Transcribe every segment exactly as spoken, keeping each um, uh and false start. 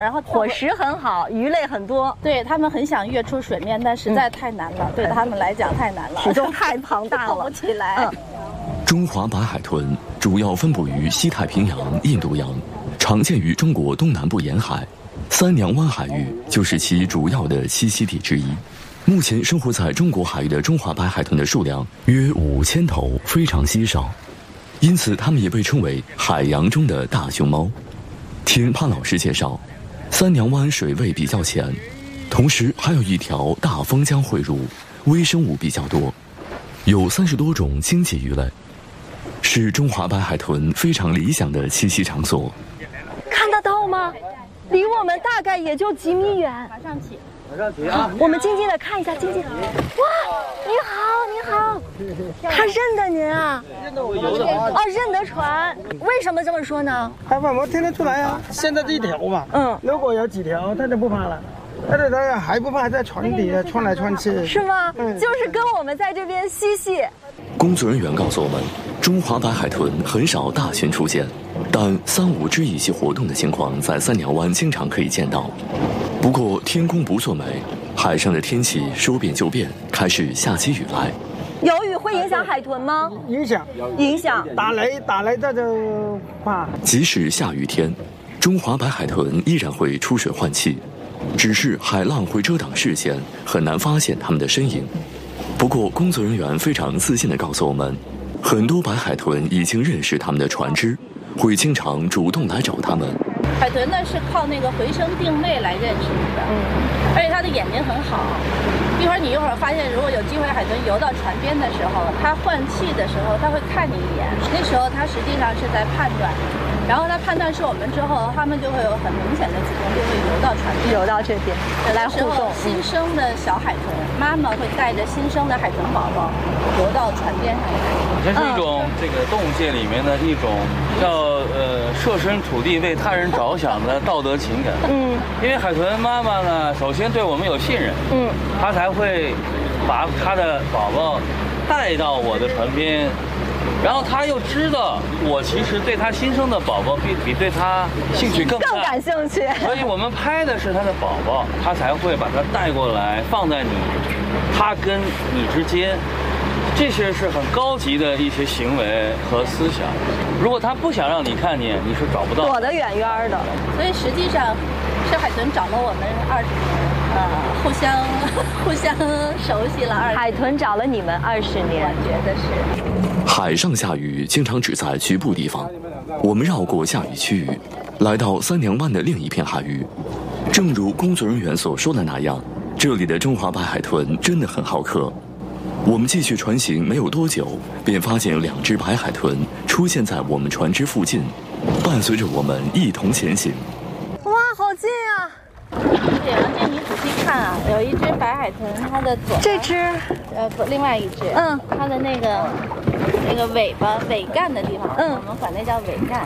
然后伙食很好，鱼类很多。 对，他们很想跃出水面，但实在太难了，嗯、对他们来讲太难了， 体重太庞大了， 动不起来。嗯、 中华白海豚主要分布于西太平洋、印度洋，常见于中国东南部沿海，三娘湾海域就是其主要的栖息地之一。目前生活在中国海域的中华白海豚的数量约五千头，非常稀少，因此它们也被称为海洋中的大熊猫。听潘老师介绍，三娘湾水位比较浅，同时还有一条大风江汇入，微生物比较多，有三十多种经济鱼类，是中华白海豚非常理想的栖息场所。 看得到吗？离我们大概也就几米远。 马上起， 马上起啊！ 我们静静的看一下，静静。哇，你好，你好，他认得您啊？ 认得我游的啊。 哦，认得船。为什么这么说呢？ 害怕我听得出来啊。现在这一条嘛，嗯，如果有几条，他就不怕了。但是他还不怕在船底下穿来穿去。 是吗？嗯，就是跟我们在这边嬉戏。 工作人员告诉我们，中华白海豚很少大群出现，但三五只一起活动的情况在三娘湾经常可以见到。不过天公不作美，海上的天气说变就变，开始下起雨来。 有雨会影响海豚吗？ 影响， 影响。 打雷，打雷这就怕。 即使下雨天，中华白海豚依然会出水换气，只是海浪会遮挡视线，很难发现它们的身影。不过工作人员非常自信地告诉我们，很多白海豚已经认识它们的船只，会经常主动来找它们。 海豚呢是靠那个回声定位来认识你的，嗯，而且它的眼睛很好。一会儿你一会儿发现，如果有机会海豚游到船边的时候，它换气的时候，它会看你一眼。那时候它实际上是在判断，然后它判断是我们之后，它们就会有很明显的主动，就会游到船边， 游到这边来互动。 新生的小海豚，妈妈会带着新生的海豚宝宝游到船边上来。 这是一种这个动物界里面的一种叫呃设身处地为他人着想的道德情感。嗯，因为海豚妈妈呢，首先对我们有信任，嗯，她才会把她的宝宝带到我的船边，然后她又知道我其实对她新生的宝宝比比对她兴趣更大更感兴趣， 所以我们拍的是她的宝宝，她才会把它带过来放在你，她跟你之间。这些是很高级的一些行为和思想，如果他不想让你看见，你是找不到， 躲得远远的。 所以实际上，是海豚找了我们二十年，呃，互相互相熟悉了二十年。 海豚找了你们二十年， 我觉得是。 海上下雨经常只在局部地方，我们绕过下雨区域，来到三娘湾的另一片海域。正如工作人员所说的那样，这里的中华白海豚真的很好客。我们继续船行没有多久，便发现两只白海豚出现在我们船只附近，伴随着我们一同前行。 哇，好近啊！ 对，王静，你仔细看啊，有一只白海豚，它的左这只， 呃不，另外一只，嗯，它的那个那个尾巴尾干的地方，嗯，我们管那叫尾干。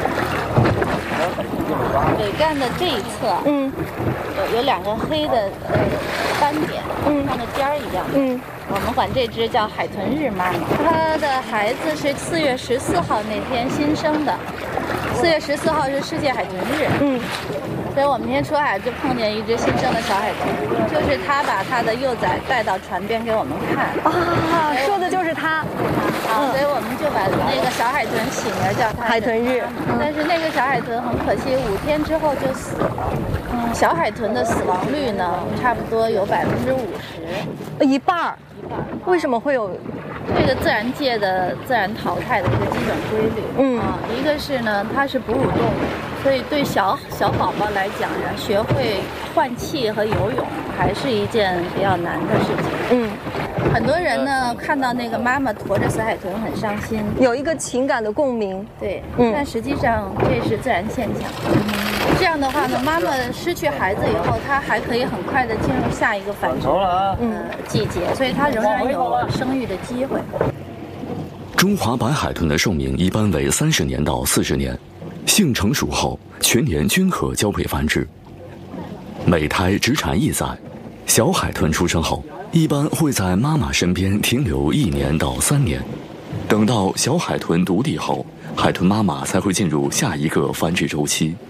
尾干的这一侧，嗯，有有两个黑的呃斑点，嗯，像个尖儿一样，嗯。我们管这只叫海豚日妈妈，它的孩子是四月十四号那天新生的。四月十四号是世界海豚日，嗯，所以我们今天出海就碰见一只新生的小海豚，就是他把他的幼崽带到船边给我们看。 啊，说的就是他。 啊，所以我们就把那个小海豚起名叫它海豚日。 但是那个小海豚很可惜，五天之后就死了。嗯，小海豚的死亡率呢，差不多有百分之五十， 一半儿。为什么会有这个自然界的自然淘汰的一个基本规律？嗯啊，一个是呢，它是哺乳动物，所以对小小宝宝来讲呀，学会换气和游泳还是一件比较难的事情。嗯，很多人呢看到那个妈妈驮着死海豚很伤心， 有一个情感的共鸣。 对，嗯，但实际上这是自然现象。嗯这样的话呢，妈妈失去孩子以后，她还可以很快的进入下一个繁殖呃季节，所以她仍然有生育的机会。 中华白海豚的寿命一般为三十年到四十年，性成熟后全年均可交配繁殖，每胎只产一崽。小海豚出生后，一般会在妈妈身边停留一年到三年，等到小海豚独立后，海豚妈妈才会进入下一个繁殖周期。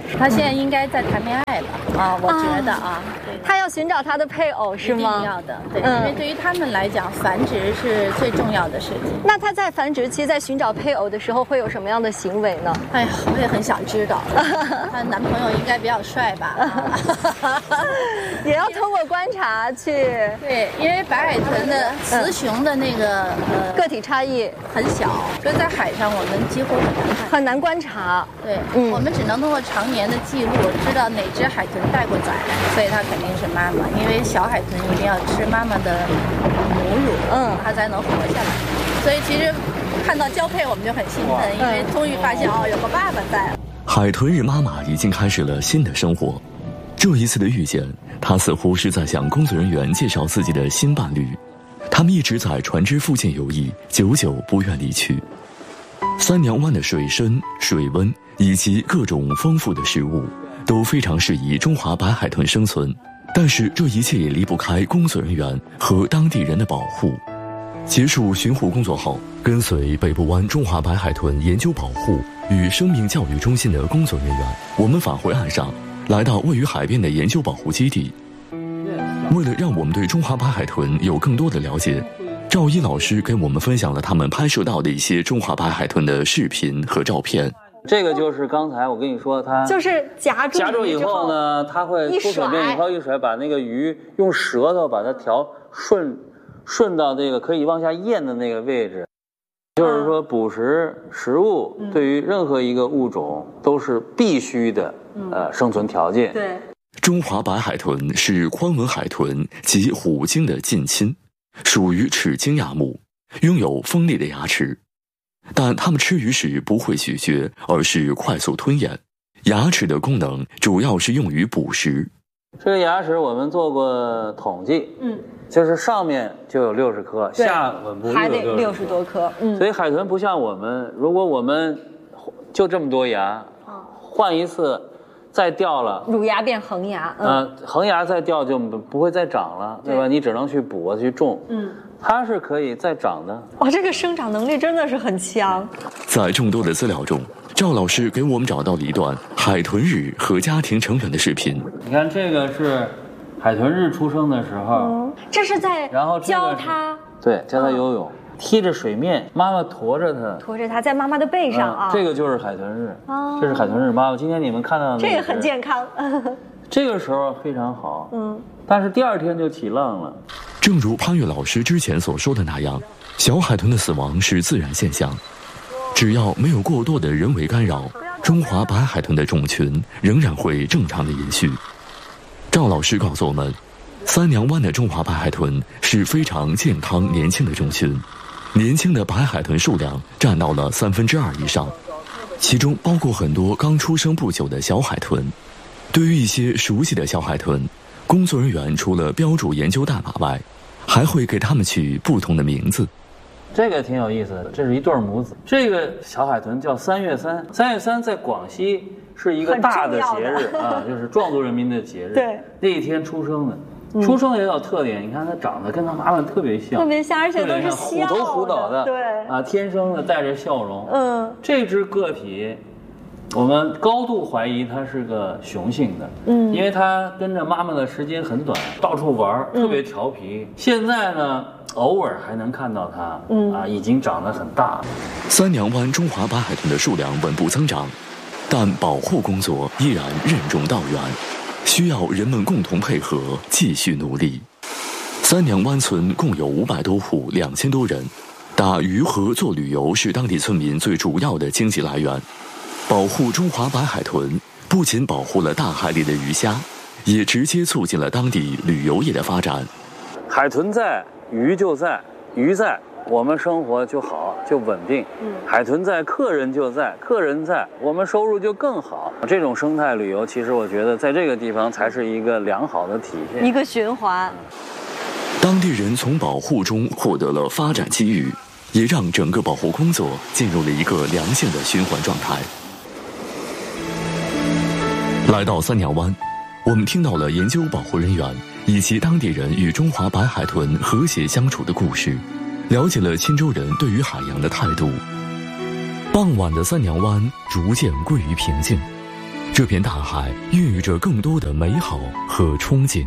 他现在应该在谈恋爱了啊，我觉得啊， 他要寻找他的配偶是吗？ 一定要的，对，因为对于他们来讲，繁殖是最重要的事情。 那他在繁殖期，在寻找配偶的时候，会有什么样的行为呢？ 哎呀，我也很想知道。她男朋友应该比较帅吧？ 也要通过观察去。 对，因为白海豚的雌雄的那个呃个体差异很小，所以在海上我们几乎很难看， 很难观察。 对，嗯，我们只能通过常年的记录知道哪只海豚带过崽，所以它肯定是妈妈。因为小海豚一定要吃妈妈的母乳，嗯，它才能活下来。所以其实看到交配我们就很兴奋，因为终于发现哦有个爸爸在了。 海豚日妈妈已经开始了新的生活。这一次的遇见，她似乎是在向工作人员介绍自己的新伴侣。他们一直在船只附近游弋，久久不愿离去。三娘湾的水深、水温以及各种丰富的食物，都非常适宜中华白海豚生存。但是这一切也离不开工作人员和当地人的保护。结束巡护工作后，跟随北部湾中华白海豚研究保护与生命教育中心的工作人员，我们返回岸上，来到位于海边的研究保护基地。为了让我们对中华白海豚有更多的了解，赵一老师给我们分享了他们拍摄到的一些中华白海豚的视频和照片。 这个就是刚才我跟你说，它就是夹住夹住以后呢，它会出水面以后一甩，把那个鱼用舌头把它调顺顺到这个可以往下咽的那个位置。就是说，捕食食物对于任何一个物种都是必须的，呃，生存条件。 对。 中华白海豚是宽吻海豚及虎鲸的近亲，属于齿鲸亚目，拥有锋利的牙齿。但它们吃鱼时不会咀嚼，而是快速吞咽。牙齿的功能主要是用于捕食。 这个牙齿我们做过统计，嗯，就是上面就有六十颗，下吻部还得六十多颗。嗯， 所以海豚不像我们，如果我们就这么多牙，换一次。再掉了， 乳牙变恒牙， 嗯、呃，恒牙再掉就不会再长了，对吧？你只能去补去种，嗯，它是可以再长的。 哇，这个生长能力真的是很强。 在众多的资料中，赵老师给我们找到了一段海豚日和家庭成员的视频。 你看，这个是海豚日出生的时候， 嗯、这是在然后教它， 对，教它游泳。嗯踢着水面，妈妈驮着它， 驮着它在妈妈的背上啊。 嗯、这个就是海豚日，哦、这是海豚日妈妈。今天你们看到的这个很健康， 这个时候非常好，嗯，但是第二天就起浪了。 正如潘越老师之前所说的那样，小海豚的死亡是自然现象，只要没有过多的人为干扰，中华白海豚的种群仍然会正常的延续。赵老师告诉我们，三娘湾的中华白海豚是非常健康年轻的种群。年轻的白海豚数量占到了三分之二以上，其中包括很多刚出生不久的小海豚。对于一些熟悉的小海豚，工作人员除了标注研究代码外，还会给它们取不同的名字。 这个挺有意思的，这是一对母子。这个小海豚叫三月三，三月三在广西是一个大的节日啊，就是壮族人民的节日。 对， 那一天出生的。出生也有特点，你看它长得跟它妈妈特别像， 特别像，而且都是虎头虎脑的， 对啊，天生的带着笑容。 嗯， 这只个体，我们高度怀疑它是个雄性的，嗯，因为它跟着妈妈的时间很短，到处玩，特别调皮。嗯、现在呢，偶尔还能看到它，嗯啊，已经长得很大。 三娘湾中华白海豚的数量稳步增长，但保护工作依然任重道远。需要人们共同配合，继续努力。三娘湾村共有五百多户，两千多人。打鱼和做旅游是当地村民最主要的经济来源。保护中华白海豚，不仅保护了大海里的鱼虾，也直接促进了当地旅游业的发展。 海豚在，鱼就在，鱼在，我们生活就好，就稳定。嗯，海豚在，客人就在，客人在，我们收入就更好。这种生态旅游，其实我觉得在这个地方才是一个良好的体现， 一个循环。 当地人从保护中获得了发展机遇，也让整个保护工作进入了一个良性的循环状态。来到三娘湾，我们听到了研究保护人员以及当地人与中华白海豚和谐相处的故事。了解了钦州人对于海洋的态度。傍晚的三娘湾逐渐归于平静， 这片大海孕育着更多的美好和憧憬。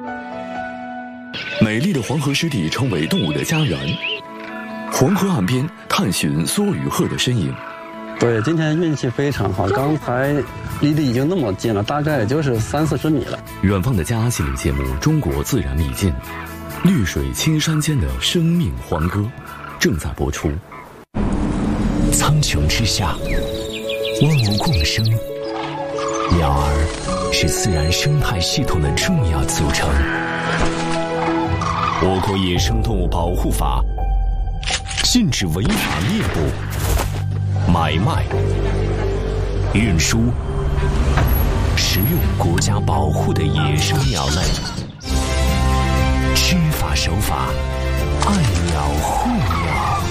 美丽的黄河湿地成为动物的家园，黄河岸边探寻梭与鹤的身影。 对，今天运气非常好，刚才离得已经那么近了，大概也就是三四十米了。 远方的家系列节目《中国自然秘境》，绿水青山间的生命黄歌正在播出。 苍穹之下，万物共生，鸟儿是自然生态系统的重要组成。我国野生动物保护法禁止违法猎捕、买卖、运输、食用国家保护的野生鸟类。知法守法，爱鸟护鸟。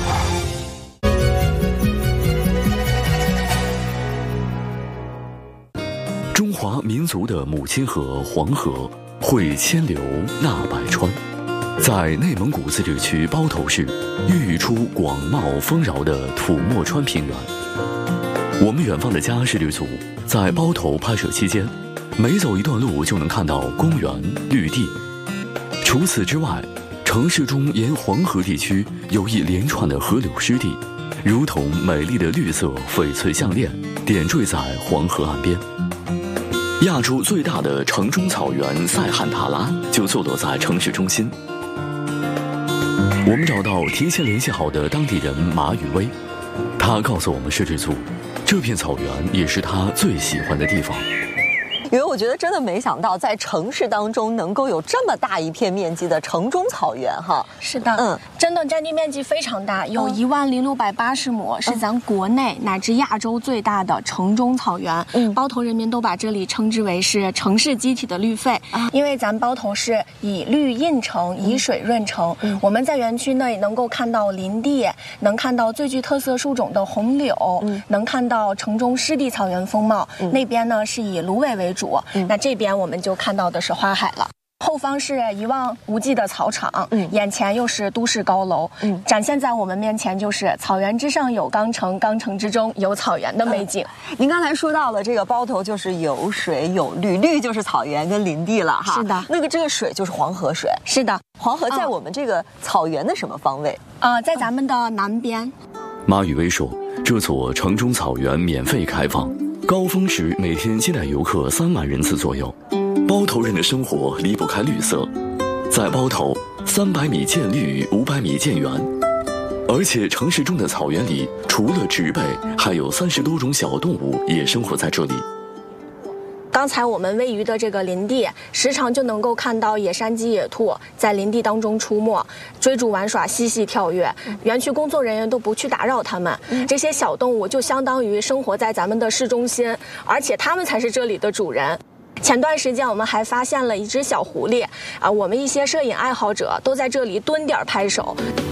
中华民族的母亲河黄河汇千流纳百川，在内蒙古自治区包头市孕育出广袤丰饶的土默川平原。我们远方的家视力组在包头拍摄期间，每走一段路就能看到公园绿地。除此之外，城市中沿黄河地区有一连串的河流湿地，如同美丽的绿色翡翠项链点缀在黄河岸边。亚洲最大的城中草原塞罕塔拉就坐落在城市中心。我们找到提前联系好的当地人马宇威，他告诉我们摄制组，这片草原也是他最喜欢的地方。 因为我觉得真的没想到，在城市当中能够有这么大一片面积的城中草原哈。 是的，嗯，真的占地面积非常大，有一万零六百八十亩，是咱国内乃至亚洲最大的城中草原。嗯，包头人民都把这里称之为是城市机体的绿肺，啊、因为咱包头是以绿印城，以水润城。嗯，我们在园区内能够看到林地，能看到最具特色树种的红柳，嗯，能看到城中湿地草原风貌。嗯，那边呢是以芦苇为主。嗯、那这边我们就看到的是花海了，后方是一望无际的草场，嗯，眼前又是都市高楼，嗯，展现在我们面前就是草原之上有钢城，钢城之中有草原的美景。 嗯、您刚才说到了这个包头就是有水有绿，绿就是草原跟林地了哈。 是的， 那个这个水就是黄河水。 是的， 黄河在我们这个草原的什么方位？ 啊、呃，在咱们的南边。 马宇威说，这座城中草原免费开放。高峰时每天接待游客三万人次左右，包头人的生活离不开绿色。在包头，三百米见绿，五百米见园，而且城市中的草原里，除了植被，还有三十多种小动物也生活在这里。 刚才我们位于的这个林地，时常就能够看到野山鸡、野兔在林地当中出没，追逐玩耍，嬉戏跳跃。园区工作人员都不去打扰它们。这些小动物就相当于生活在咱们的市中心，而且它们才是这里的主人。前段时间我们还发现了一只小狐狸啊，我们一些摄影爱好者都在这里蹲点拍手。